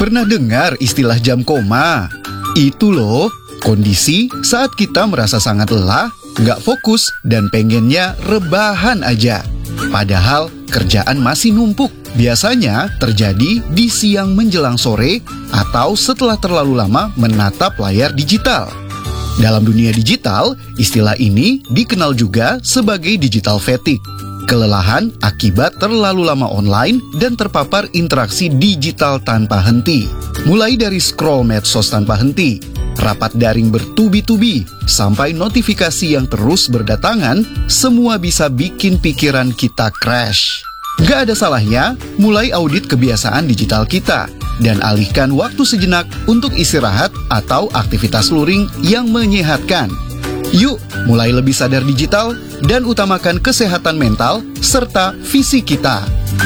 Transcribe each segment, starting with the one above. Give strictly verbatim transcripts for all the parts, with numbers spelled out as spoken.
Pernah dengar istilah jam koma? Itu loh, kondisi saat kita merasa sangat lelah, nggak fokus, dan pengennya rebahan aja. Padahal kerjaan masih numpuk. Biasanya terjadi di siang menjelang sore atau setelah terlalu lama menatap layar digital. Dalam dunia digital, istilah ini dikenal juga sebagai digital fatigue. Kelelahan akibat terlalu lama online dan terpapar interaksi digital tanpa henti. Mulai dari scroll medsos tanpa henti, rapat daring bertubi-tubi, sampai notifikasi yang terus berdatangan, semua bisa bikin pikiran kita crash. Gak ada salahnya mulai audit kebiasaan digital kita dan alihkan waktu sejenak untuk istirahat atau aktivitas luring yang menyehatkan. Yuk, mulai lebih sadar digital dan utamakan kesehatan mental serta fisik kita.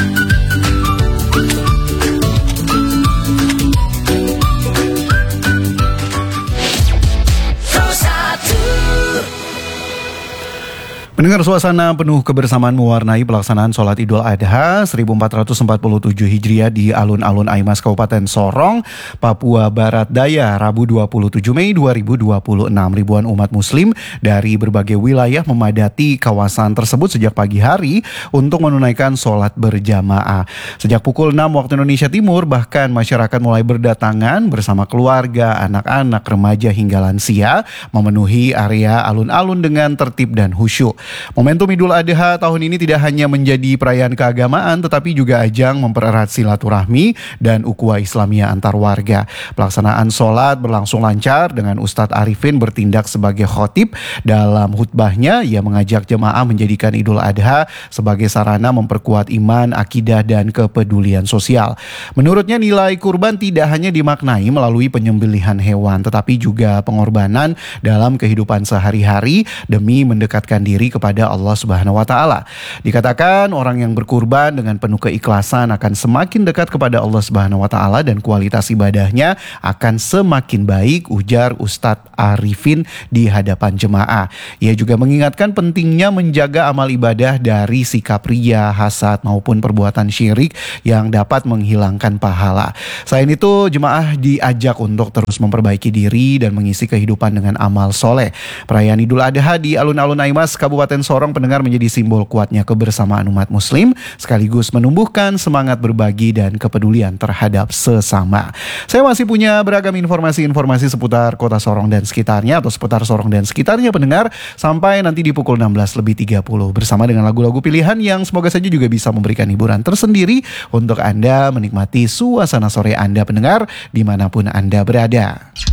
Pendengar, suasana penuh kebersamaan mewarnai pelaksanaan sholat Idul Adha seribu empat ratus empat puluh tujuh Hijriah di alun-alun Aimas Kabupaten Sorong, Papua Barat Daya, Rabu dua puluh tujuh Mei dua ribu dua puluh enam. Ribuan umat muslim dari berbagai wilayah memadati kawasan tersebut sejak pagi hari untuk menunaikan sholat berjamaah. Sejak pukul enam waktu Indonesia Timur, bahkan masyarakat mulai berdatangan bersama keluarga, anak-anak, remaja hingga lansia memenuhi area alun-alun dengan tertib dan khusyuk. Momentum Idul Adha tahun ini tidak hanya menjadi perayaan keagamaan, tetapi juga ajang mempererat silaturahmi dan ukhuwah Islamiyah antar warga. Pelaksanaan sholat berlangsung lancar dengan Ustadz Arifin bertindak sebagai khotib. Dalam khutbahnya, ia mengajak jemaah menjadikan Idul Adha sebagai sarana memperkuat iman, akidah, dan kepedulian sosial. Menurutnya, nilai kurban tidak hanya dimaknai melalui penyembelihan hewan, tetapi juga pengorbanan dalam kehidupan sehari-hari demi mendekatkan diri kepada Allah Subhanahu wa taala. Dikatakan orang yang berkurban dengan penuh keikhlasan akan semakin dekat kepada Allah Subhanahu wa taala dan kualitas ibadahnya akan semakin baik, ujar Ustadz Arifin di hadapan jemaah. Ia juga mengingatkan pentingnya menjaga amal ibadah dari sikap riya, hasad maupun perbuatan syirik yang dapat menghilangkan pahala. Selain itu, jemaah diajak untuk terus memperbaiki diri dan mengisi kehidupan dengan amal soleh. Perayaan Idul Adha di alun-alun Aimas Kabupaten Sorong, pendengar, menjadi simbol kuatnya kebersamaan umat muslim sekaligus menumbuhkan semangat berbagi dan kepedulian terhadap sesama. Saya masih punya beragam informasi-informasi seputar kota Sorong dan sekitarnya atau seputar Sorong dan sekitarnya, pendengar, sampai nanti di pukul enam belas lebih tiga puluh bersama dengan lagu-lagu pilihan yang semoga saja juga bisa memberikan hiburan tersendiri untuk Anda menikmati suasana sore Anda, pendengar, dimanapun Anda berada.